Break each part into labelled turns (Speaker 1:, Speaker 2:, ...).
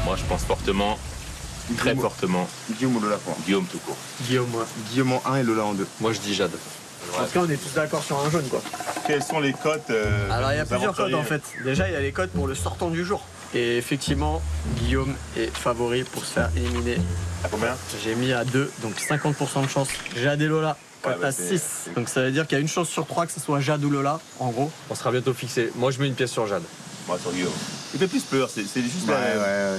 Speaker 1: Moi, je pense fortement, très fortement.
Speaker 2: Guillaume ou Lola pour moi.
Speaker 1: Guillaume tout court.
Speaker 3: Guillaume, moi.
Speaker 2: Guillaume en 1 et Lola en 2.
Speaker 4: Moi, je dis Jade.
Speaker 3: En tout cas, on est tous d'accord sur un jaune, quoi.
Speaker 2: Quelles sont les cotes
Speaker 3: Alors, il y a
Speaker 2: des
Speaker 3: plusieurs codes,
Speaker 2: aventuriers
Speaker 3: en fait. Déjà, il y a les codes pour le sortant du jour. Et effectivement, Guillaume est favori pour se faire éliminer.
Speaker 2: À combien?
Speaker 3: J'ai mis à 2, donc 50% de chance. Jade et Lola, cote à 6. Donc ça veut dire qu'il y a une chance sur 3 que ce soit Jade ou Lola, en gros.
Speaker 4: On sera bientôt fixé. Moi, je mets une pièce sur Jade.
Speaker 2: Moi, sur Guillaume. Il fait plus peur, c'est juste...
Speaker 5: Ouais.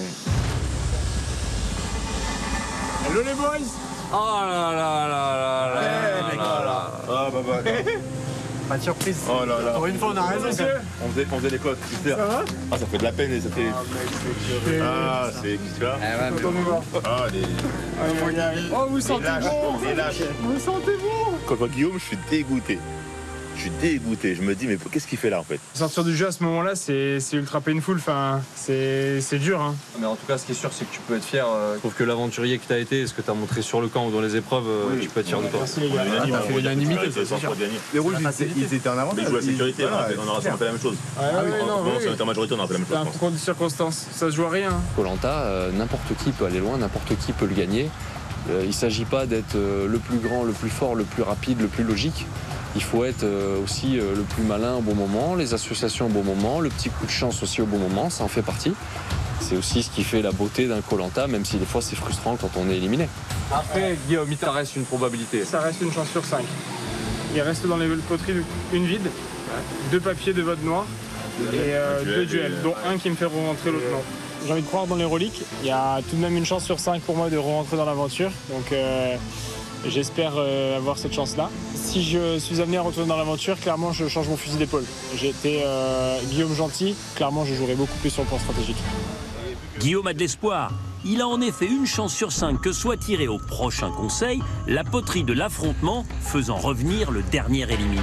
Speaker 3: Hello les boys.
Speaker 4: Oh là là là là là là.
Speaker 2: Ah bah.
Speaker 3: Pas de surprise.
Speaker 2: Oh là là.
Speaker 3: Pour une fois, on a raison, monsieur.
Speaker 2: On faisait les cotes, super. Ah, ça fait de la peine et ça fait... Ah, c'est... Tu vois? Ah, les...
Speaker 3: Oh, vous sentez bon.
Speaker 2: Les lâches.
Speaker 3: Vous sentez bon.
Speaker 2: Quand je vois Guillaume, je suis dégoûté. Je me dis, mais qu'est-ce qu'il fait là en fait?
Speaker 6: Sortir du jeu à ce moment-là, c'est ultra painful. Enfin, c'est dur. Hein.
Speaker 4: Mais en tout cas, ce qui est sûr, c'est que tu peux être fier. Je trouve que l'aventurier que tu as été, ce que tu as montré sur le camp ou dans les épreuves, tu peux être fier de toi.
Speaker 6: Merci les gars.
Speaker 3: T'as fait l'unanimité,
Speaker 2: c'est sûr.
Speaker 5: Les rouges, ils étaient en avantage.
Speaker 2: Mais ils jouent à la sécurité, on aura fait la même chose. Si on était en majorité, on aurait fait la même
Speaker 6: C'est un
Speaker 2: chose.
Speaker 6: concours de circonstances. Ça se joue à rien.
Speaker 7: Koh-Lanta, n'importe qui peut aller loin, n'importe qui peut le gagner. Il ne s'agit pas d'être le plus grand, le plus fort, le plus rapide, le plus logique. Il faut être aussi le plus malin au bon moment, les associations au bon moment, le petit coup de chance aussi au bon moment, ça en fait partie. C'est aussi ce qui fait la beauté d'un Koh-Lanta, même si des fois c'est frustrant quand on est éliminé.
Speaker 4: Après, Guillaume, il te reste une probabilité.
Speaker 6: Ça reste une chance sur 5. Il reste dans les poteries une vide, 2 papiers de vote noir et 2 duels, dont un qui me fait re-rentrer, l'autre non. J'ai envie de croire dans les reliques. Il y a tout de même une chance sur 5 pour moi de re-rentrer dans l'aventure. Donc j'espère avoir cette chance-là. Si je suis amené à retourner dans l'aventure, clairement je change mon fusil d'épaule. J'ai été Guillaume gentil, clairement je jouerai beaucoup plus sur le plan stratégique.
Speaker 8: Guillaume a de l'espoir. Il a en effet une chance sur 5 que soit tiré au prochain conseil la poterie de l'affrontement, faisant revenir le dernier éliminé.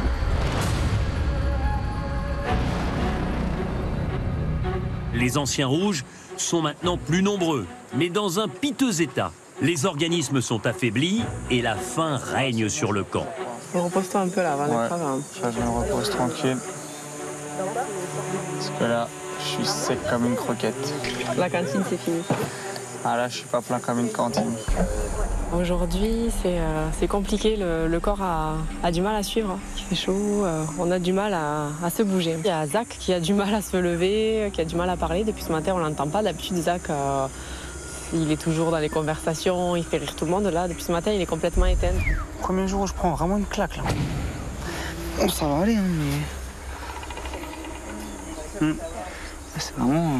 Speaker 8: Les anciens rouges sont maintenant plus nombreux, mais dans un piteux état. Les organismes sont affaiblis et la faim règne sur le camp.
Speaker 9: Repose-toi un peu là avant l'épreuve. Hein.
Speaker 10: Ça, je me repose tranquille. Parce que là, je suis sec comme une croquette.
Speaker 9: La cantine, c'est fini.
Speaker 10: Ah là, je suis pas plein comme une cantine.
Speaker 9: Aujourd'hui, c'est compliqué. Le corps a du mal à suivre. Il fait chaud, on a du mal à se bouger. Il y a Zach qui a du mal à se lever, qui a du mal à parler. Depuis ce matin, on l'entend pas. D'habitude, Zach, il est toujours dans les conversations, il fait rire tout le monde. Là, depuis ce matin, il est complètement éteint.
Speaker 10: Premier jour où je prends vraiment une claque là. Bon, ça va aller, hein, mais... C'est vraiment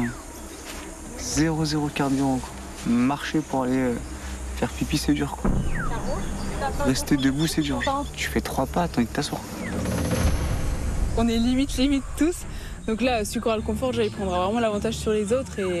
Speaker 10: 0 carburant, quoi. Marcher pour aller faire pipi, c'est dur, quoi. Rester debout, c'est dur. Tu fais 3 pas, t'as envie de t'asseoir.
Speaker 9: On est limite tous. Donc là, Sucre à le confort, il prendra vraiment l'avantage sur les autres.